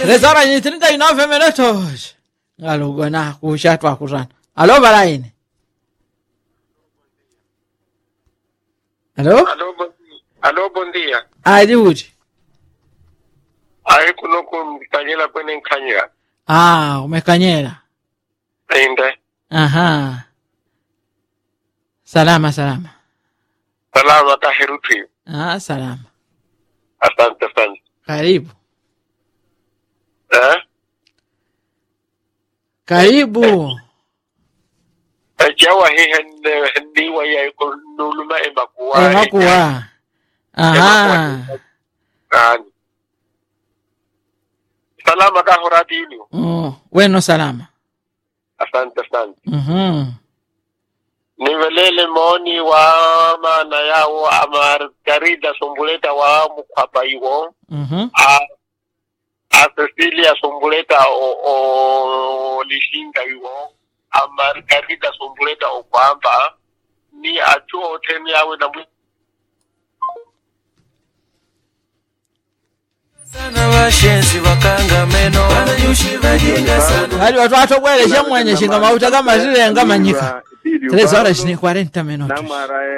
3 horas y 39 minutos. Algo na kushatwa kuzana. Alo balaini. Alo? Alo, bom dia. Ai uti. Ai kuno kumkanyela kwenye nkanyela. Umekanyela. Ainde. Aha. Salama. Salama tahiruti. Salama. Asante. Karibu. Karibu. Jawa hii hendiwa ya nuluma emakuwa. Emakuwa. Aha. Salama kahorati inu. Bueno salama. Asante. Nivelele moni wa maana yao Margarida Sumbuleta wa mukwapa iwo. A Cecilia Sumbuleta o Lishinga iwo. A Margarida Sumbuleta o kwamba ni achuo teni yawe na sana washenzi wakanga meno wananyushi vajenga sana hali watu atobwele shemwenye shinga mauta kama zile ngama nyika 3 horas ni 40 minutos.